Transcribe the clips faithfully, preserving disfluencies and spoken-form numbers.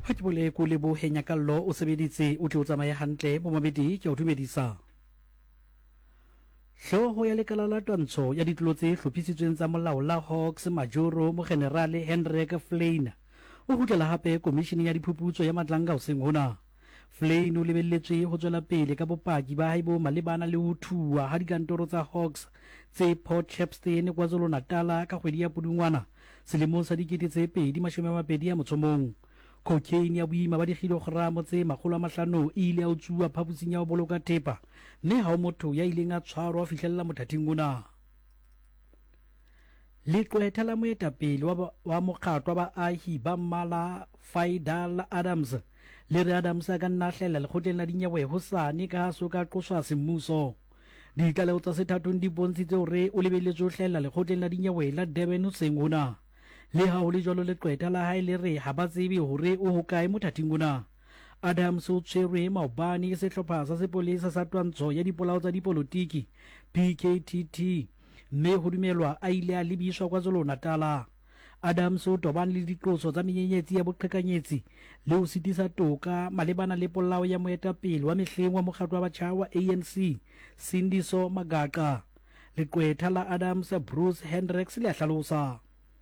ha ke bole ko le bo henya kallo o sebeditse o tle o tsamaye hantle mo mabedi ke o dumedisa hloho ya lekala la twantsho ya ditlolo tse hlophisitsweng tsa molao la Hawks Majoro mo generale Hendrik Flyn o hutlela hape komishini ya diphuputso ya Matlanga o seng hona. Flyn o lebelletswe ho tswela pele ka bopaki ba haibo malebana le ho thuwa ha dikantoro tsa Hawks tse Port Shepstone KwaZulu-Natal ka kgwedi ya Pudungwana selemong sa dikete tse pedi mashome a mabedi ya motsomong. Cocaine ya boima ba dikilogramo tse makgolo a mahlano e ile ya utsuwa phaposing ya ho boloka thepa mme ha o motho ya ileng a tshwarwa ho fihlella mothating ona. Leqwetha la moetapele wa, wa mokgatlo wa baahi ba mmala Faidal Adams le re Adams a ka nna hlela lekgotleng la dinyewe hosane ka ha soka qoswa semmuso. Ditlaleho tsa sethathong di bontshitse hore o lebelletswe ho hlela lekgotleng la dinyewe la Durban hoseng hona. Le ha ho le jwalo leqwetha la hae le re ha ba tsebe hore o hokae mothating ona. Adams o tshwerwe maobane ke sehlopha sa sepolesa sa twantsho ya dipolao tsa dipolotiki P K T T mme ho dumelwa a ile a lebiswa KwaZulu-Natal. Adams o tobane le diqoso tsa menyenyetsi ya boqhekanyetsi le ho sitisa toka malebana le polao ya moetapele wa mehleng wa mokgatlo wa batjha wa A N C Sindiso Magaqa. Leqwetha la Adams Bruce Hendricks le a hlalosa.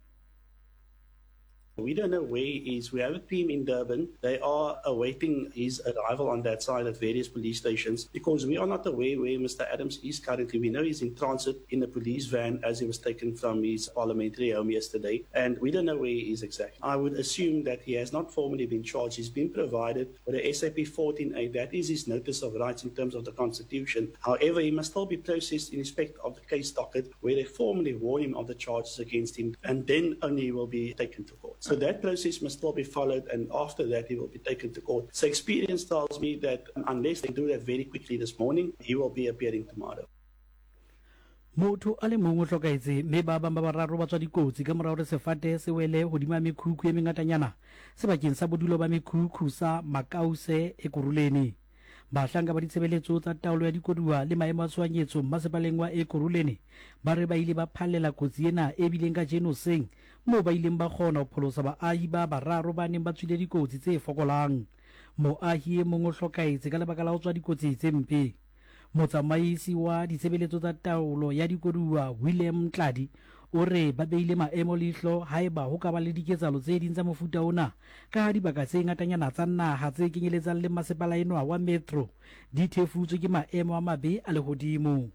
We don't know where he is. We have a team in Durban. They are awaiting his arrival on that side at various police stations because we are not aware where Mister Adams is currently. We know he's in transit in a police van as he was taken from his parliamentary home yesterday, and we don't know where he is exactly. I would assume that he has not formally been charged. He's been provided with a S A P fourteen A. That is his notice of rights in terms of the Constitution. However, he must still be processed in respect of the case docket where they formally warn him of the charges against him, and then only he will be taken to court. So that process must still be followed, and after that he will be taken to court. So experience tells me that unless they do that very quickly this morning, he will be appearing tomorrow. Motho a le mong o hlokaetse mme ba bang ba bararo ba tswa dikotsi ka morao re sefate se wele hodima mekhukhu e mengatanyana sebakeng sa bodulo ba mekhukhu sa Makause Ekurhuleni. Bahlanka ba ditshebeletso tsa taolo ya dikoduwa le maemo a tshohanyetso mmasepaleng wa Ekurhuleni ba re ba ile ba phallela kotsi ena e bileng ka jeno seng moo ba ileng ba kgona ho pholosa baahi ba bararo ba neng ba tswile dikotsi tse fokolang. Moahi e mong o hlokaetse ka lebaka la ho tswa dikotsi tse mpe. Motsamaisi wa ditshebeletso tsa taolo ya dikoduwa William Mtladi o re ba beile maemo leihlo haeba ho ka ba le diketsahalo tse ding tsa mofuta ona ka ha dibaka tse ngatanyana tsa naha tse kenyeletsang le masepala enwa wa Metro di thefutswe ke maemo a mabe a lehodimo.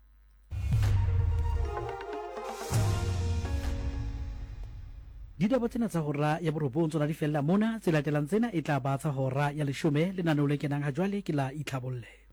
Ditaba tsena tsa hora ya borobong tsona di fella mona tse latelang tsena e tla ba tsa hora ya leshome lenaneo le kenang ha jwale ke la Itlhabolle.